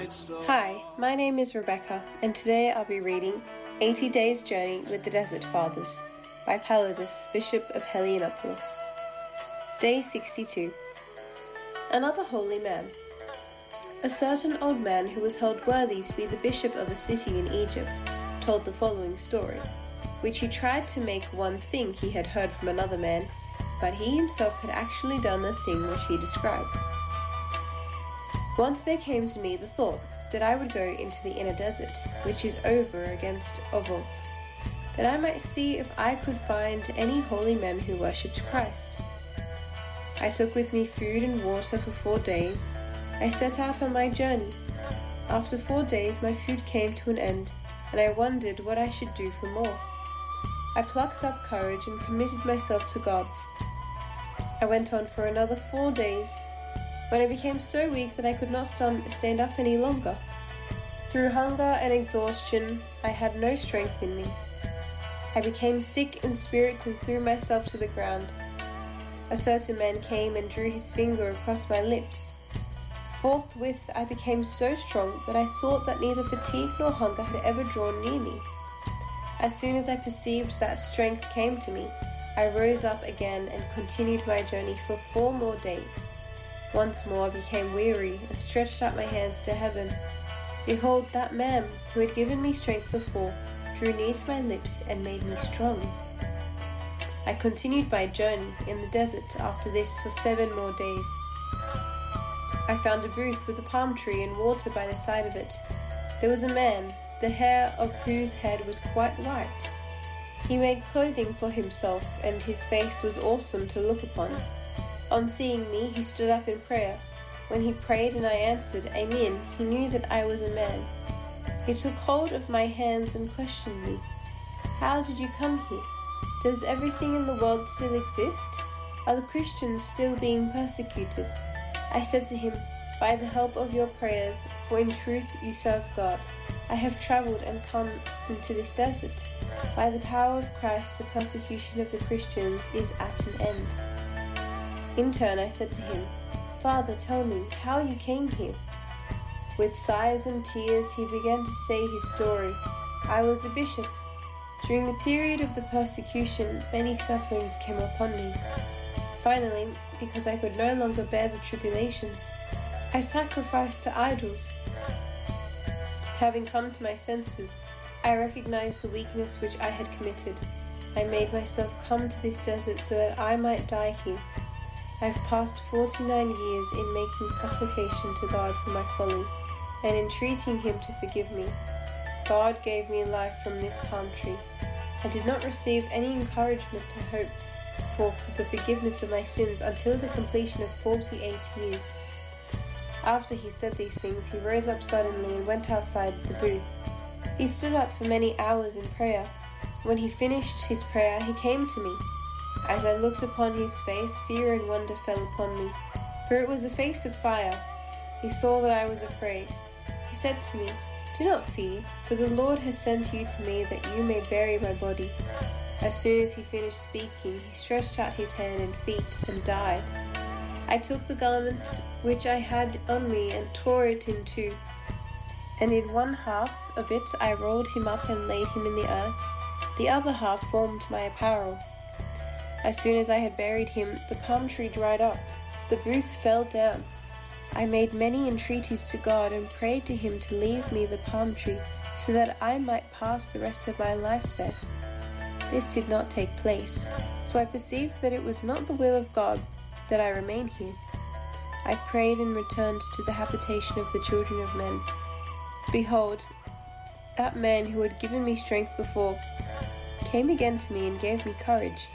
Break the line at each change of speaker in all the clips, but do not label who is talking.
Hi, my name is Rebecca, and today I'll be reading 80 Days Journey with the Desert Fathers by Palladius, Bishop of Heliopolis. Day 62. Another holy man. A certain old man who was held worthy to be the bishop of a city in Egypt told the following story, which he tried to make one think he had heard from another man, but he himself had actually done the thing which he described. Once there came to me the thought that I would go into the inner desert, which is over against Ovov, that I might see if I could find any holy men who worshipped Christ. I took with me food and water for 4 days. I set out on my journey. After 4 days my food came to an end, and I wondered what I should do for more. I plucked up courage and committed myself to God. I went on for another 4 days, when I became so weak that I could not stand up any longer. Through hunger and exhaustion, I had no strength in me. I became sick in spirit and threw myself to the ground. A certain man came and drew his finger across my lips. Forthwith I became so strong that I thought that neither fatigue nor hunger had ever drawn near me. As soon as I perceived that strength came to me, I rose up again and continued my journey for 4 more days. Once more I became weary and stretched out my hands to heaven. Behold, that man who had given me strength before drew near to my lips and made me strong. I continued my journey in the desert after this for 7 more days. I found a booth with a palm tree and water by the side of it. There was a man, the hair of whose head was quite white. He made clothing for himself, and his face was awesome to look upon. On seeing me, he stood up in prayer. When he prayed and I answered, Amen, he knew that I was a man. He took hold of my hands and questioned me. How did you come here? Does everything in the world still exist? Are the Christians still being persecuted? I said to him, By the help of your prayers, for in truth you serve God, I have travelled and come into this desert. By the power of Christ, the persecution of the Christians is at an end. In turn I said to him, Father, tell me how you came here. With sighs and tears he began to say his story. I was a bishop. During the period of the persecution, many sufferings came upon me. Finally, because I could no longer bear the tribulations, I sacrificed to idols. Having come to my senses, I recognized the weakness which I had committed. I made myself come to this desert so that I might die here. I have passed 49 years in making supplication to God for my folly, and entreating him to forgive me. God gave me life from this palm tree. I did not receive any encouragement to hope for the forgiveness of my sins until the completion of 48 years. After he said these things, he rose up suddenly and went outside the booth. He stood up for many hours in prayer. When he finished his prayer, he came to me. As I looked upon his face, fear and wonder fell upon me, for it was the face of fire. He saw that I was afraid. He said to me, Do not fear, for the Lord has sent you to me that you may bury my body. As soon as he finished speaking, he stretched out his hand and feet and died. I took the garment which I had on me and tore it in two, and in one half of it I rolled him up and laid him in the earth. The other half formed my apparel. As soon as I had buried him, the palm tree dried up. The booth fell down. I made many entreaties to God and prayed to him to leave me the palm tree, so that I might pass the rest of my life there. This did not take place, so I perceived that it was not the will of God that I remain here. I prayed and returned to the habitation of the children of men. Behold, that man who had given me strength before came again to me and gave me courage.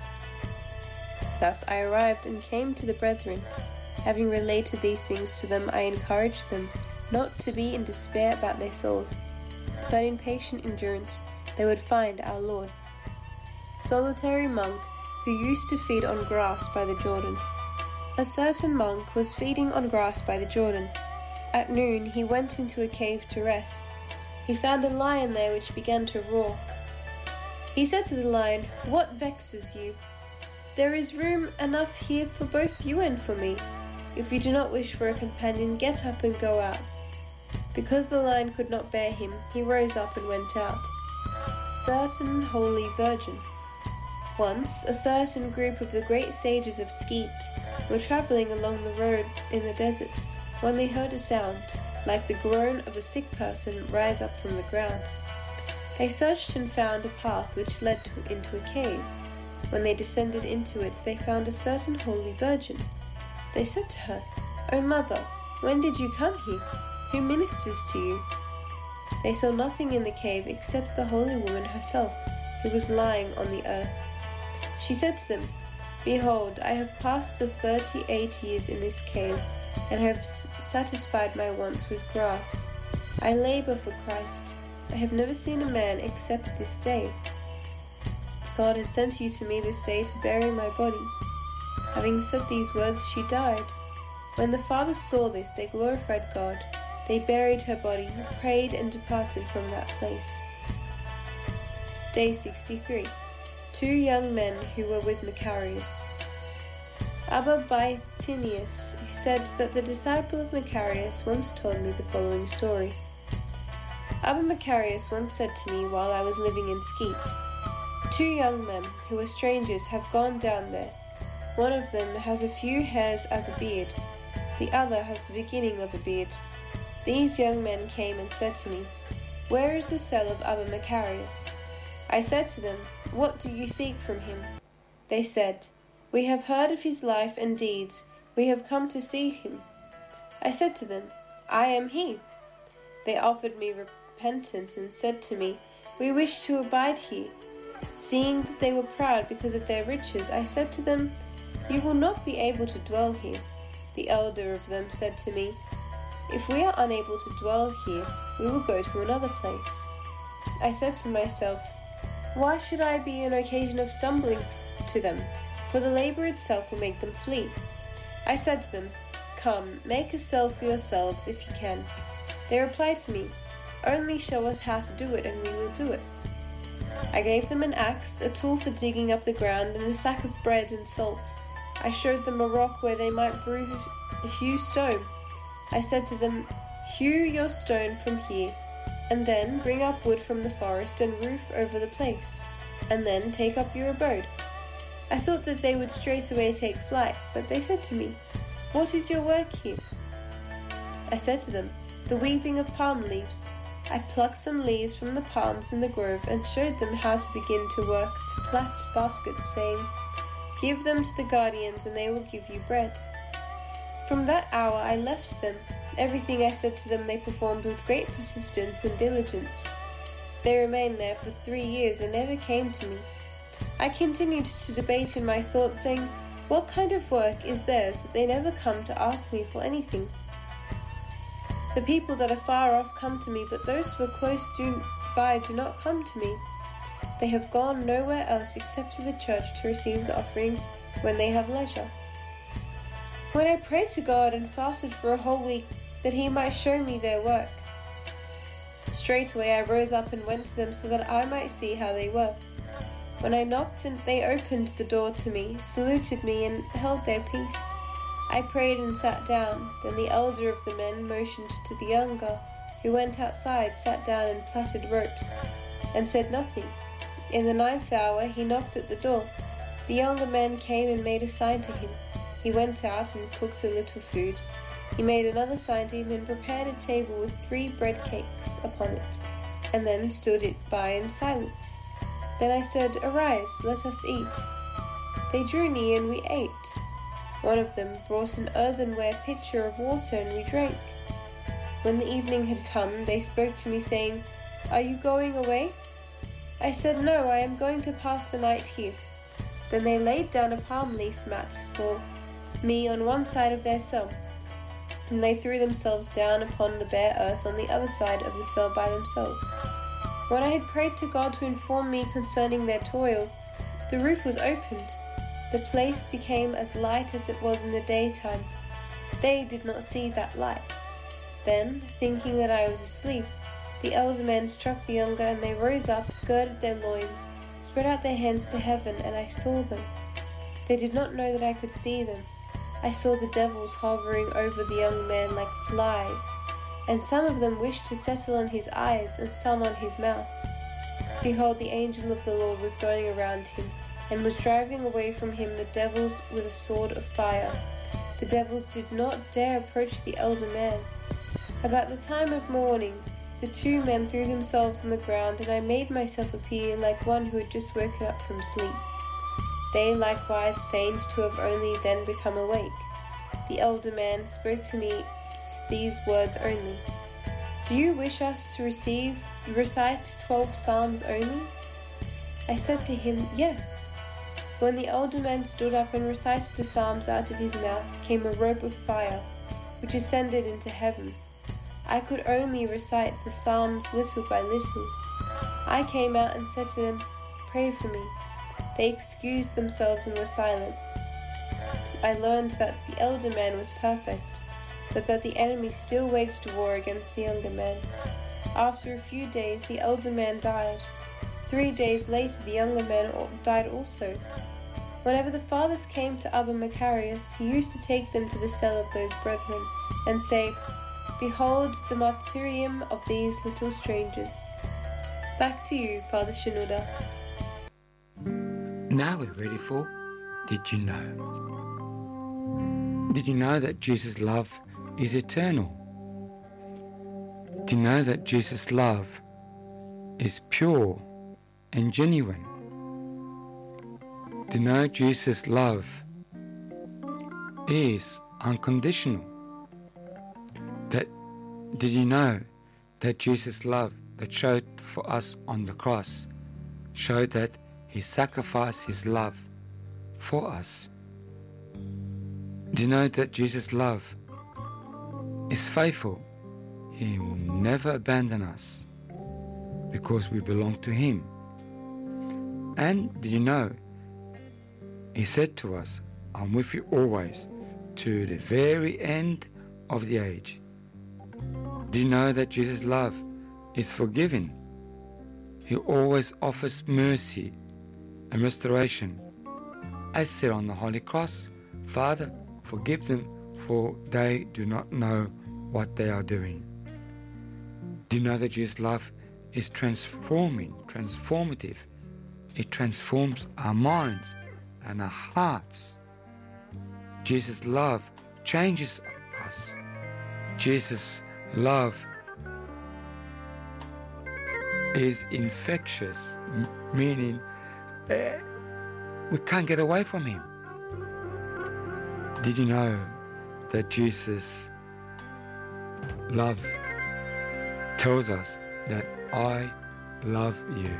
Thus I arrived and came to the brethren. Having related these things to them, I encouraged them not to be in despair about their souls, but in patient endurance they would find our Lord. Solitary monk who used to feed on grass by the Jordan. A certain monk was feeding on grass by the Jordan. At noon he went into a cave to rest. He found a lion there which began to roar. He said to the lion, What vexes you? There is room enough here for both you and for me. If you do not wish for a companion, get up and go out. Because the lion could not bear him, he rose up and went out. Certain holy virgin. Once, a certain group of the great sages of Skeet were travelling along the road in the desert when they heard a sound, like the groan of a sick person, rise up from the ground. They searched and found a path which led into a cave. When they descended into it, they found a certain holy virgin. They said to her, "O mother, when did you come here? Who ministers to you?" They saw nothing in the cave except the holy woman herself, who was lying on the earth. She said to them, "Behold, I have passed the 38 years in this cave, and have satisfied my wants with grass. I labor for Christ. I have never seen a man except this day. God has sent you to me this day to bury my body." Having said these words, she died. When the fathers saw this, they glorified God. They buried her body, prayed, and departed from that place. Day 63. 2 young men who were with Macarius. Abba Bytinius said that the disciple of Macarius once told me the following story. Abba Macarius once said to me while I was living in Skeet, 2 young men who are strangers have gone down there. One of them has a few hairs as a beard. The other has the beginning of a beard. These young men came and said to me, "Where is the cell of Abba Macarius?" I said to them, "What do you seek from him?" They said, "We have heard of his life and deeds. We have come to see him." I said to them, "I am he." They offered me repentance and said to me, "We wish to abide here." Seeing that they were proud because of their riches, I said to them, "You will not be able to dwell here." The elder of them said to me, "If we are unable to dwell here, we will go to another place." I said to myself, "Why should I be an occasion of stumbling to them? For the labor itself will make them flee." I said to them, "Come, make a cell for yourselves if you can." They replied to me, "Only show us how to do it and we will do it." I gave them an axe, a tool for digging up the ground, and a sack of bread and salt. I showed them a rock where they might hew stone. I said to them, "Hew your stone from here, and then bring up wood from the forest and roof over the place, and then take up your abode." I thought that they would straightway take flight, but they said to me, "What is your work here?" I said to them, "The weaving of palm leaves." I plucked some leaves from the palms in the grove and showed them how to begin to work to plait baskets, saying, "Give them to the guardians and they will give you bread." From that hour I left them. Everything I said to them they performed with great persistence and diligence. They remained there for 3 years and never came to me. I continued to debate in my thoughts, saying, "What kind of work is theirs that they never come to ask me for anything? The people that are far off come to me, but those who are close by do not come to me. They have gone nowhere else except to the church to receive the offering when they have leisure." When I prayed to God and fasted for a whole week that he might show me their work, straightway I rose up and went to them so that I might see how they were. When I knocked, and they opened the door to me, saluted me, and held their peace. I prayed and sat down. Then the elder of the men motioned to the younger, who went outside, sat down and plaited ropes, and said nothing. In the 9th hour he knocked at the door. The younger man came and made a sign to him. He went out and cooked a little food. He made another sign to him and prepared a table with 3 bread cakes upon it, and then stood it by in silence. Then I said, "Arise, let us eat." They drew near and we ate. One of them brought an earthenware pitcher of water and we drank. When the evening had come, they spoke to me, saying, "Are you going away?" I said, "No, I am going to pass the night here." Then they laid down a palm leaf mat for me on one side of their cell, and they threw themselves down upon the bare earth on the other side of the cell by themselves. When I had prayed to God to inform me concerning their toil, the roof was opened. The place became as light as it was in the daytime. They did not see that light. Then, thinking that I was asleep, the elder men struck the younger, and they rose up, girded their loins, spread out their hands to heaven, and I saw them. They did not know that I could see them. I saw the devils hovering over the young man like flies. And some of them wished to settle on his eyes, and some on his mouth. Behold, the angel of the Lord was going around him, and was driving away from him the devils with a sword of fire. The devils did not dare approach the elder man. About the time of morning, the two men threw themselves on the ground, and I made myself appear like one who had just woken up from sleep. They likewise feigned to have only then become awake. The elder man spoke to me these words only: "Do you wish us to recite 12 psalms only?" I said to him, "Yes." When the elder man stood up and recited the psalms, out of his mouth came a rope of fire, which ascended into heaven. I could only recite the psalms little by little. I came out and said to them, "Pray for me." They excused themselves and were silent. I learned that the elder man was perfect, but that the enemy still waged war against the younger man. After a few days, the elder man died. 3 days later, the younger man died also. Whenever the fathers came to Abba Macarius, he used to take them to the cell of those brethren, and say, "Behold the martyrium of these little strangers." Back to you, Father Shenouda.
Now we're ready for Did You Know? Did you know that Jesus' love is eternal? Do you know that Jesus' love is pure and genuine? Do you know Jesus' love is unconditional? Did you know that Jesus' love that showed for us on the cross showed that He sacrificed His love for us? Do you know that Jesus' love is faithful? He will never abandon us because we belong to Him. And did you know He said to us, "I'm with you always to the very end of the age"? Do you know that Jesus' love is forgiving? He always offers mercy and restoration. As said on the Holy Cross, "Father, forgive them, for they do not know what they are doing." Do you know that Jesus' love is transformative? It transforms our minds and our hearts. Jesus' love changes us. Jesus' love is infectious, meaning we can't get away from Him. Did you know that Jesus' love tells us that I love you?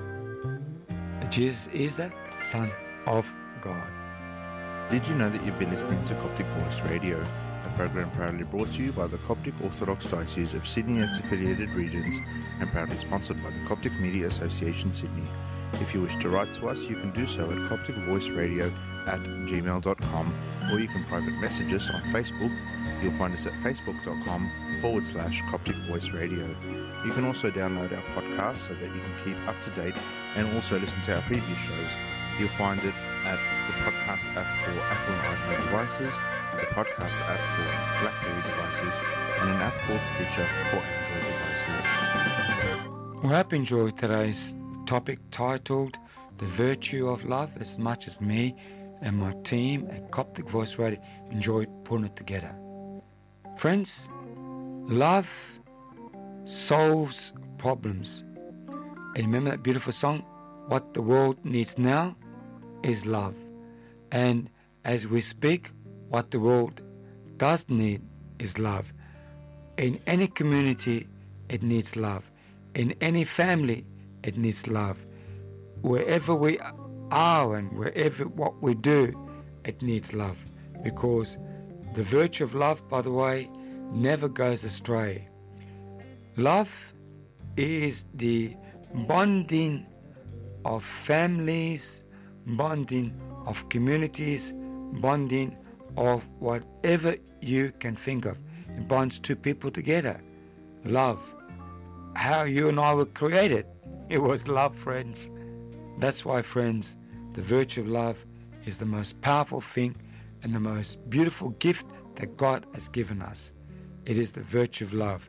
Jesus is the Son of God.
Did you know that you've been listening to Coptic Voice Radio, a program proudly brought to you by the Coptic Orthodox Diocese of Sydney and its affiliated regions, and proudly sponsored by the Coptic Media Association Sydney. If you wish to write to us, you can do so at copticvoiceradio@gmail.com, or you can private message us on Facebook. You'll find us at facebook.com/Coptic Voice Radio. You can also download our podcast so that you can keep up to date and also listen to our previous shows. You'll find it at the podcast app for Apple and iPhone devices, the podcast app for BlackBerry devices, and an app called Stitcher for Android devices.
We hope you enjoyed today's topic titled The Virtue of Love as much as me and my team at Coptic Voice Radio enjoyed putting it together. Friends, love solves problems. And remember that beautiful song, "What the world needs now is love." And as we speak, what the world does need is love. In any community, it needs love. In any family, it needs love. Wherever we are and wherever what we do, it needs love. Because the virtue of love, by the way, never goes astray. Love is the bonding of families, bonding of communities, bonding of whatever you can think of. It bonds two people together. Love. How you and I were created. It was love, friends. That's why, friends, the virtue of love is the most powerful thing and the most beautiful gift that God has given us. It is the virtue of love.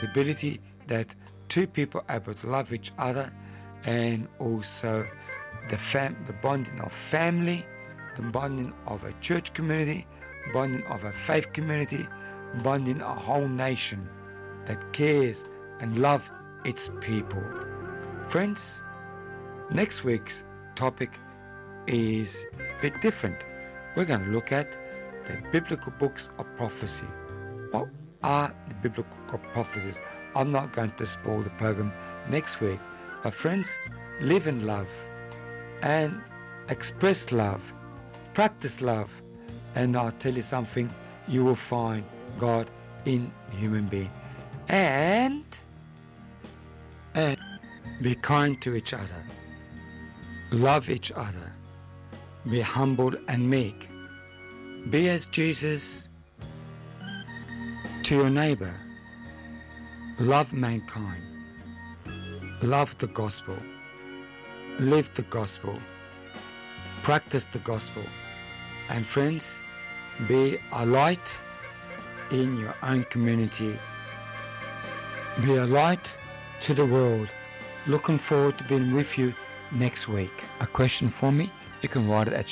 the ability that two people are able to love each other, and also the bonding of family, the bonding of a church community, bonding of a faith community, bonding a whole nation that cares and loves its people. Friends, next week's topic is a bit different. We're going to look at the biblical books of prophecy. What are the biblical prophecies? I'm not going to spoil the program next week, but friends, live in love and express love, practice love, and I'll tell you something, you will find God in human being. And be kind to each other, love each other, be humble and meek, be as Jesus to your neighbor, love mankind, love the gospel, live the gospel, practice the gospel, and friends, be a light in your own community, be a light to the world. Looking forward to being with you next week. A question for me, you can write it at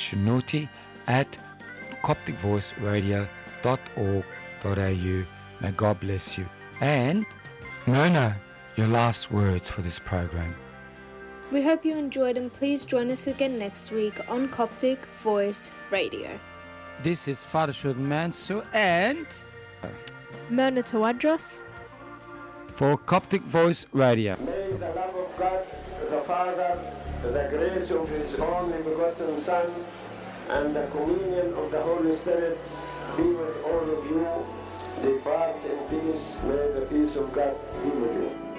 shanuti@copticvoiceradio.org.au. May God bless you. And Mona, your last words for this program.
We hope you enjoyed, and please join us again next week on Coptic Voice Radio.
This is Father Shurdan Mansour and
Mona Tawadros
for Coptic Voice Radio.
May the love of God, the Father, the grace of His only begotten Son, and the communion of the Holy Spirit be with all of you. Depart in peace. May the peace of God be with you.